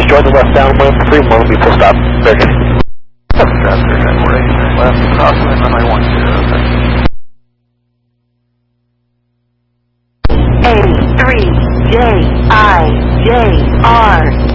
join the west downwind 31 will be full stop. Very good. Faster, left, crosswind, runway 10. 83JIJR